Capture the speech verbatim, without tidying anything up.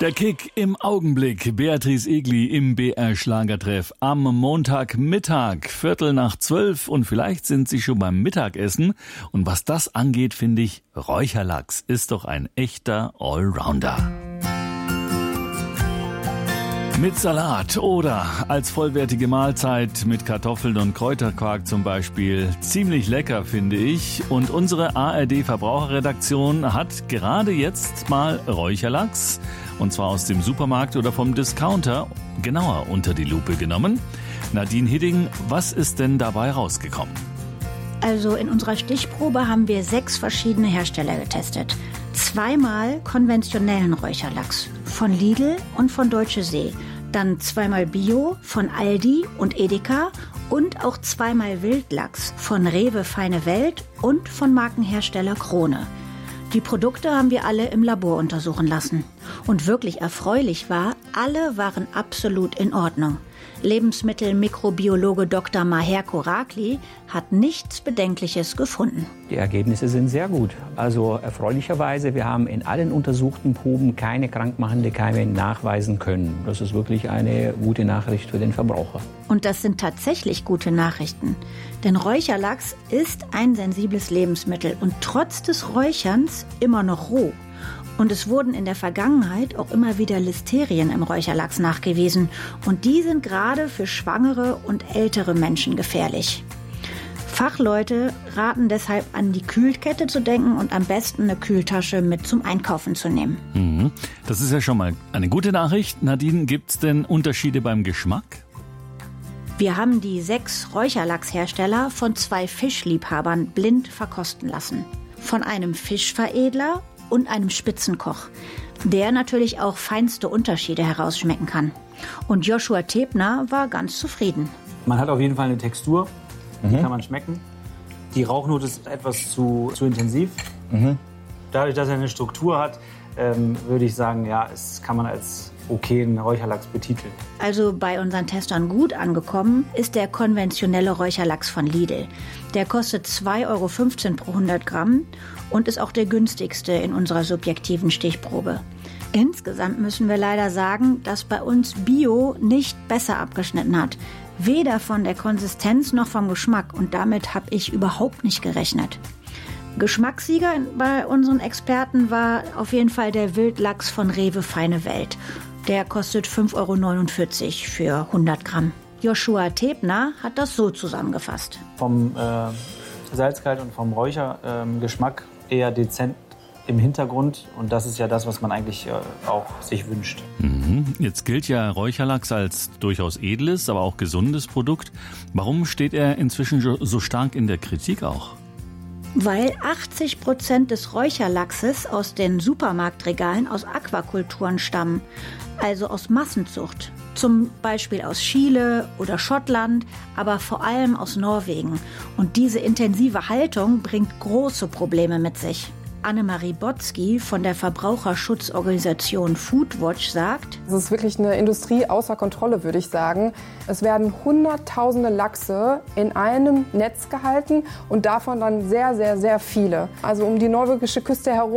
Der Kick im Augenblick. Beatrice Egli im B R Schlagertreff am Montagmittag, Viertel nach zwölf, und vielleicht sind Sie schon beim Mittagessen. Und was das angeht, finde ich, Räucherlachs ist doch ein echter Allrounder. Mit Salat oder als vollwertige Mahlzeit mit Kartoffeln und Kräuterquark zum Beispiel. Ziemlich lecker, finde ich. Und unsere A R D-Verbraucherredaktion hat gerade jetzt mal Räucherlachs, und zwar aus dem Supermarkt oder vom Discounter, genauer unter die Lupe genommen. Nadine Hidding, was ist denn dabei rausgekommen? Also in unserer Stichprobe haben wir sechs verschiedene Hersteller getestet. Zweimal konventionellen Räucherlachs von Lidl und von Deutsche See. Dann zweimal Bio von Aldi und Edeka und auch zweimal Wildlachs von Rewe Feine Welt und von Markenhersteller Krone. Die Produkte haben wir alle im Labor untersuchen lassen. Und wirklich erfreulich war, alle waren absolut in Ordnung. Lebensmittelmikrobiologe Doktor Maher Korakli hat nichts Bedenkliches gefunden. Die Ergebnisse sind sehr gut. Also erfreulicherweise, wir haben in allen untersuchten Proben keine krankmachende Keime nachweisen können. Das ist wirklich eine gute Nachricht für den Verbraucher. Und das sind tatsächlich gute Nachrichten. Denn Räucherlachs ist ein sensibles Lebensmittel und trotz des Räucherns immer noch roh. Und es wurden in der Vergangenheit auch immer wieder Listerien im Räucherlachs nachgewiesen. Und die sind gerade für schwangere und ältere Menschen gefährlich. Fachleute raten deshalb an, die Kühlkette zu denken und am besten eine Kühltasche mit zum Einkaufen zu nehmen. Mhm. Das ist ja schon mal eine gute Nachricht. Nadine, gibt es denn Unterschiede beim Geschmack? Wir haben die sechs Räucherlachshersteller von zwei Fischliebhabern blind verkosten lassen. Von einem Fischveredler und einem Spitzenkoch, der natürlich auch feinste Unterschiede herausschmecken kann. Und Joshua Tebner war ganz zufrieden. Man hat auf jeden Fall eine Textur, die mhm. kann man schmecken. Die Rauchnote ist etwas zu, zu intensiv. Mhm. Dadurch, dass er eine Struktur hat, ähm, würde ich sagen, ja, es kann man als okayen Räucherlachs betiteln. Also bei unseren Testern gut angekommen ist der konventionelle Räucherlachs von Lidl. Der kostet zwei Euro fünfzehn pro hundert Gramm und ist auch der günstigste in unserer subjektiven Stichprobe. Insgesamt müssen wir leider sagen, dass bei uns Bio nicht besser abgeschnitten hat. Weder von der Konsistenz noch vom Geschmack, und damit habe ich überhaupt nicht gerechnet. Geschmackssieger bei unseren Experten war auf jeden Fall der Wildlachs von Rewe Feine Welt. Der kostet fünf Euro neunundvierzig für hundert Gramm. Joshua Tebner hat das so zusammengefasst. Vom äh, Salzgehalt und vom Räuchergeschmack äh, eher dezent im Hintergrund. Und das ist ja das, was man eigentlich äh, auch sich wünscht. Mhm. Jetzt gilt ja Räucherlachs als durchaus edles, aber auch gesundes Produkt. Warum steht er inzwischen so stark in der Kritik auch? Weil achtzig Prozent des Räucherlachses aus den Supermarktregalen aus Aquakulturen stammen, also aus Massenzucht. Zum Beispiel aus Chile oder Schottland, aber vor allem aus Norwegen. Und diese intensive Haltung bringt große Probleme mit sich. Annemarie Botzky von der Verbraucherschutzorganisation Foodwatch sagt: Es ist wirklich eine Industrie außer Kontrolle, würde ich sagen. Es werden hunderttausende Lachse in einem Netz gehalten und davon dann sehr, sehr, sehr viele. Also um die norwegische Küste herum